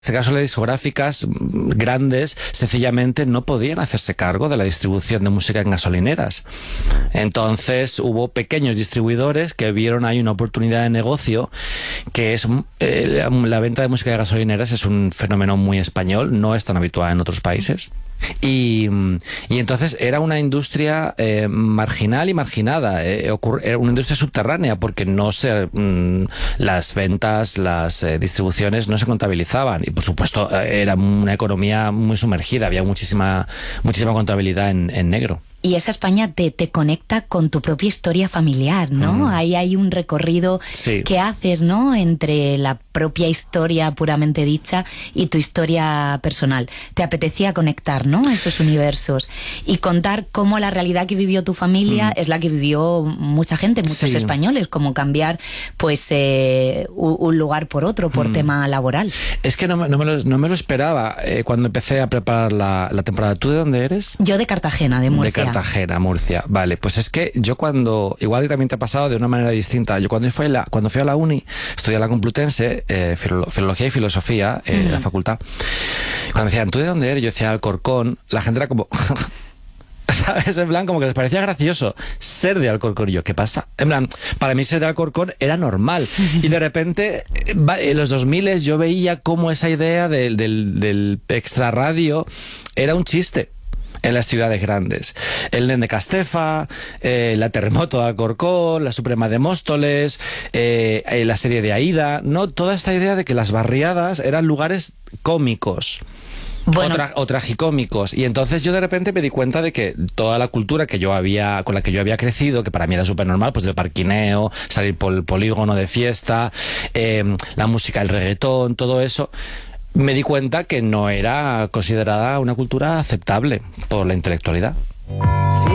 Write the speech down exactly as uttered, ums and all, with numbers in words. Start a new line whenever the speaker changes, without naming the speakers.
En este caso, las discográficas grandes sencillamente no podían hacerse cargo de la distribución de música en gasolineras. Entonces hubo pequeños distribuidores que vieron ahí una oportunidad de negocio, que es eh, la venta de música de gasolineras es un fenómeno muy español, no es tan habitual en otros países. Y, y entonces era una industria eh, marginal y marginada, eh, ocurre, era una industria subterránea, porque no se mm, las ventas, las eh, distribuciones no se contabilizaban, y por supuesto eh, era una economía muy sumergida, había muchísima muchísima contabilidad en, en negro.
Y esa España te, te conecta con tu propia historia familiar, ¿no? Mm. Ahí hay un recorrido sí. que haces, ¿no? Entre la propia historia puramente dicha y tu historia personal. Te apetecía conectar, ¿no? Esos universos. Y contar cómo la realidad que vivió tu familia mm. es la que vivió mucha gente, muchos sí. españoles, como cambiar, pues, eh, un, un lugar por otro, por mm. tema laboral.
Es que no, no, me, lo, no me lo esperaba eh, cuando empecé a preparar la, la temporada. ¿Tú de dónde eres?
Yo de Cartagena, de Murcia.
De Cartagena, Murcia. Vale, pues es que yo cuando, igual que también te ha pasado de una manera distinta, yo cuando fui a la, cuando fui a la uni, estudié a la Complutense, eh, Filología y Filosofía, eh, mm. la facultad, cuando me decían, ¿tú de dónde eres? Yo decía Alcorcón, la gente era como... ¿sabes? En plan, como que les parecía gracioso ser de Alcorcón. Y yo, ¿qué pasa? En plan, para mí ser de Alcorcón era normal. Y de repente, en los dos mil yo veía cómo esa idea del, del, del extrarradio era un chiste en las ciudades grandes. El Nen de Castefa, eh, la Terremoto de Alcorcón, la Suprema de Móstoles, eh, eh, la serie de Aída, ¿no? Toda esta idea de que las barriadas eran lugares cómicos. Bueno. O, tra o tragicómicos. Y entonces yo de repente me di cuenta de que toda la cultura que yo había, con la que yo había crecido, que para mí era súper normal, pues del parquineo, salir por el polígono de fiesta, eh, la música, el reggaetón, todo eso, me di cuenta que no era considerada una cultura aceptable por la intelectualidad.